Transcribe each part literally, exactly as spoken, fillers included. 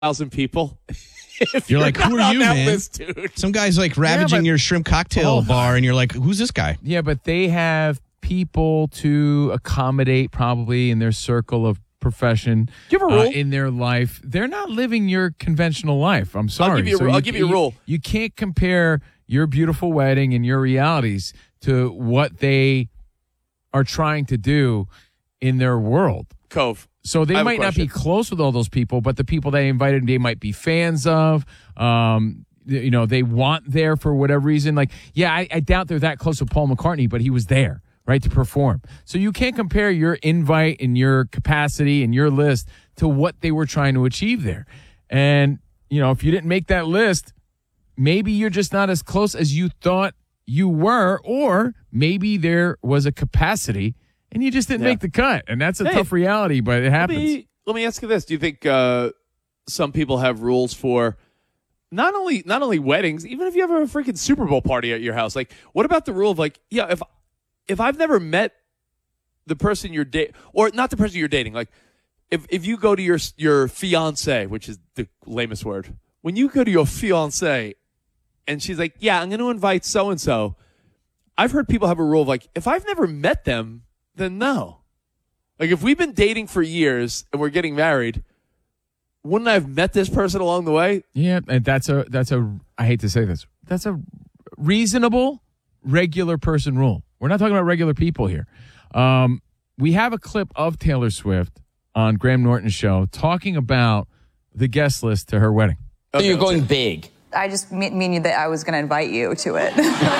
thousand people. If you're, you're like, who are you, man? List, dude. Some guy's like ravaging yeah, but, your shrimp cocktail oh, bar, and you're like, who's this guy? Yeah, but they have people to accommodate probably in their circle of profession. Do you have a rule? Uh, in their life? They're not living your conventional life. I'm sorry. I'll give you a, so I'll you, give you a you, rule. You can't compare your beautiful wedding and your realities to what they are trying to do in their world. Cove. So they might not be close with all those people, but the people they invited, they might be fans of. Um, you know, they want there for whatever reason. Like, yeah, I, I doubt they're that close to Paul McCartney, but he was there, right, to perform. So you can't compare your invite and your capacity and your list to what they were trying to achieve there. And, you know, if you didn't make that list, maybe you're just not as close as you thought you were, or maybe there was a capacity and you just didn't yeah. make the cut. And that's a hey, tough reality, but it happens. Let me, let me ask you this. Do you think uh, some people have rules for not only not only weddings, even if you have a freaking Super Bowl party at your house? Like, what about the rule of, like, yeah, if if I've never met the person you're dating, or not the person you're dating, like, if, if you go to your your fiance, which is the lamest word, when you go to your fiance and she's like, yeah, I'm going to invite so-and-so, I've heard people have a rule of, like, if I've never met them, then no. Like, if we've been dating for years and we're getting married, wouldn't I have met this person along the way? Yeah, and that's a that's a I hate to say this. That's a reasonable, regular person rule. We're not talking about regular people here. Um, we have a clip of Taylor Swift on Graham Norton's show talking about the guest list to her wedding. Okay, so you're going big. I just mean, mean that I was going to invite you to it.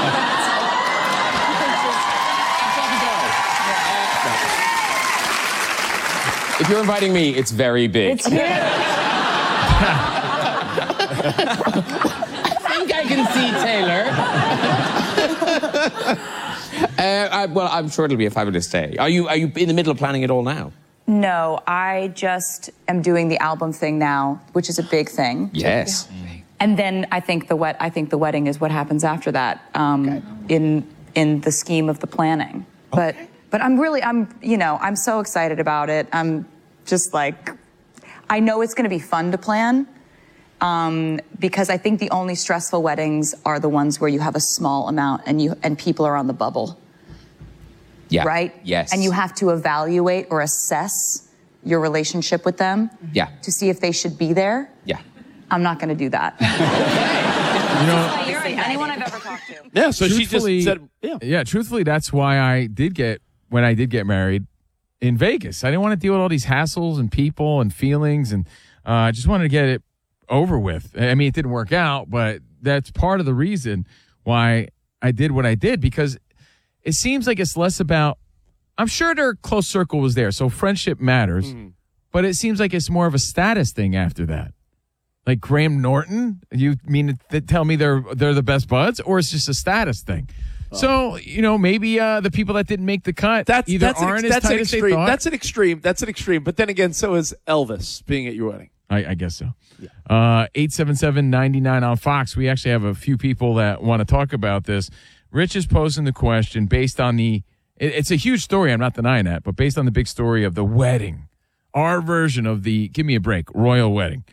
If you're inviting me, it's very big. It's huge. I think I can see Taylor. uh, I, well, I'm sure it'll be a fabulous day. Are you, are you in the middle of planning it all now? No, I just am doing the album thing now, which is a big thing. Yes. And then I think the wet. I think the wedding is what happens after that, um, okay. in in the scheme of the planning. But okay. but I'm really I'm you know I'm so excited about it. I'm just like, I know it's going to be fun to plan, um, because I think the only stressful weddings are the ones where you have a small amount and you and people are on the bubble. Yeah. Right? Yes. And you have to evaluate or assess your relationship with them. Yeah. To see if they should be there. Yeah. I'm not going to do that. You know, anyone I've ever talked to. Yeah, so she just said, yeah. Yeah, truthfully, that's why I did get, when I did get married in Vegas. I didn't want to deal with all these hassles and people and feelings, and uh, I just wanted to get it over with. I mean, it didn't work out, but that's part of the reason why I did what I did, because it seems like it's less about, I'm sure their close circle was there, so friendship matters, mm. but it seems like it's more of a status thing after that. Like Graham Norton, you mean to tell me they're they're the best buds, or it's just a status thing? Oh. So, you know, maybe uh, the people that didn't make the cut that's, either that's aren't an, as tight as they thought. That's an extreme. That's an extreme. But then again, so is Elvis being at your wedding. I, I guess so. Yeah. Uh, eight seven seven, nine nine on Fox. We actually have a few people that want to talk about this. Rich is posing the question based on the, it, it's a huge story, I'm not denying that, but based on the big story of the wedding, our version of the, give me a break, royal wedding.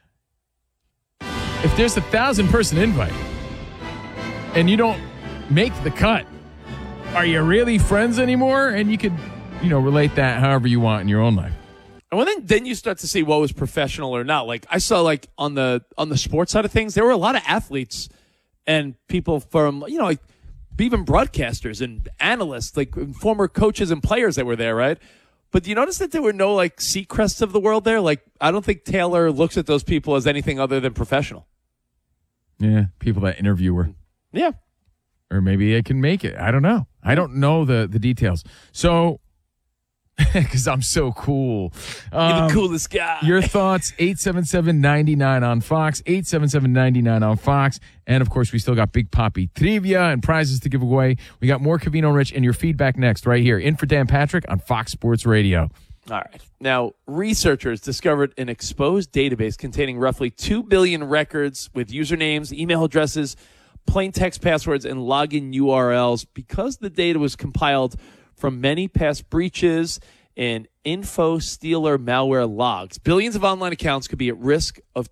If there's a thousand person invite and you don't make the cut, are you really friends anymore? And you could, you know, relate that however you want in your own life. And well, then, then you start to see what was professional or not. Like I saw, like on the on the sports side of things, there were a lot of athletes and people from, you know, like even broadcasters and analysts, like former coaches and players that were there, right? But do you notice that there were no, like, Seacrests of the world there? Like, I don't think Taylor looks at those people as anything other than professional. Yeah, people that interview her. Yeah. Or maybe they can make it. I don't know. I don't know the, the details. So, because I'm so cool. Um, You're the coolest guy. Your thoughts, eight seven seven, nine nine on Fox, eight seven seven, nine nine on Fox. And, of course, we still got Big Papi trivia and prizes to give away. We got more Covino and Rich and your feedback next right here. In for Dan Patrick on Fox Sports Radio. All right. Now, researchers discovered an exposed database containing roughly two billion records with usernames, email addresses, plain text passwords, and login U R Ls. Because the data was compiled from many past breaches, in info stealer malware logs. Billions of online accounts could be at risk of